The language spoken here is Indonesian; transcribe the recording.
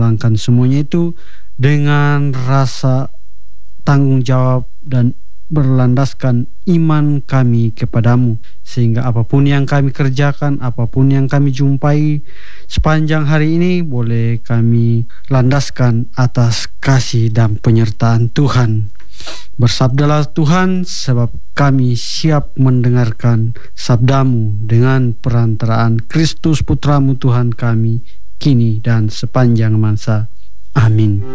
menjalankan semuanya itu dengan rasa tanggung jawab dan berlandaskan iman kami kepadamu, sehingga apapun yang kami kerjakan, apapun yang kami jumpai sepanjang hari ini boleh kami landaskan atas kasih dan penyertaan Tuhan. Bersabdalah Tuhan, sebab kami siap mendengarkan sabdamu dengan perantaraan Kristus Putramu Tuhan kami, kini dan sepanjang masa. Amin.